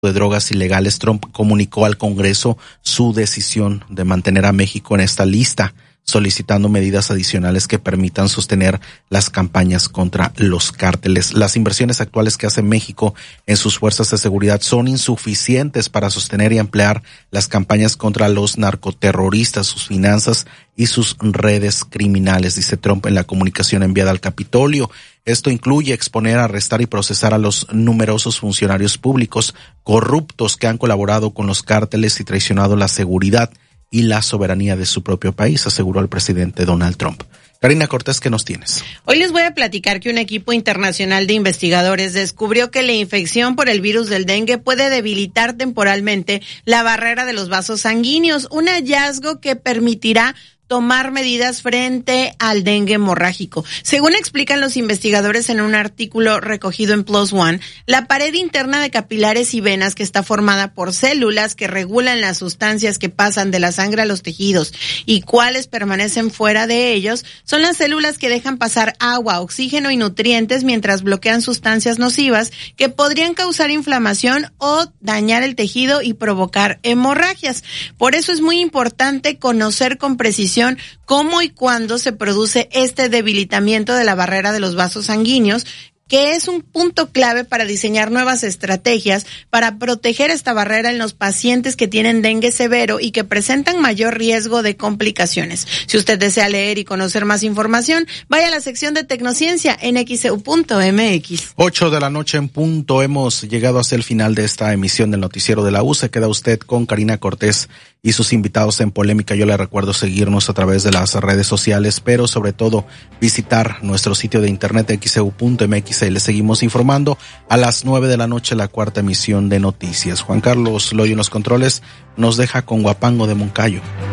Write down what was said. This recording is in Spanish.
de drogas ilegales, Trump comunicó al Congreso su decisión de mantener a México en esta lista, solicitando medidas adicionales que permitan sostener las campañas contra los cárteles. Las inversiones actuales que hace México en sus fuerzas de seguridad son insuficientes para sostener y ampliar las campañas contra los narcoterroristas, sus finanzas y sus redes criminales, dice Trump en la comunicación enviada al Capitolio. Esto incluye exponer, arrestar y procesar a los numerosos funcionarios públicos corruptos que han colaborado con los cárteles y traicionado la seguridad y la soberanía de su propio país, aseguró el presidente Donald Trump. Karina Cortés, ¿qué nos tienes? Hoy les voy a platicar que un equipo internacional de investigadores descubrió que la infección por el virus del dengue puede debilitar temporalmente la barrera de los vasos sanguíneos, un hallazgo que permitirá tomar medidas frente al dengue hemorrágico. Según explican los investigadores en un artículo recogido en PLOS ONE, la pared interna de capilares y venas, que está formada por células que regulan las sustancias que pasan de la sangre a los tejidos y cuáles permanecen fuera de ellos, son las células que dejan pasar agua, oxígeno y nutrientes mientras bloquean sustancias nocivas que podrían causar inflamación o dañar el tejido y provocar hemorragias. Por eso es muy importante conocer con precisión cómo y cuándo se produce este debilitamiento de la barrera de los vasos sanguíneos, que es un punto clave para diseñar nuevas estrategias para proteger esta barrera en los pacientes que tienen dengue severo y que presentan mayor riesgo de complicaciones. Si usted desea leer y conocer más información, vaya a la sección de Tecnociencia en xeu.mx. 8:00 p.m. Hemos llegado hasta el final de esta emisión del Noticiero de la U. Se queda usted con Karina Cortés y sus invitados en Polémica. Yo le recuerdo seguirnos a través de las redes sociales, pero sobre todo visitar nuestro sitio de internet xeu.mx. Y le seguimos informando a las 9:00 la cuarta emisión de Noticias. Juan Carlos Loyo en los controles nos deja con Guapango de Moncayo.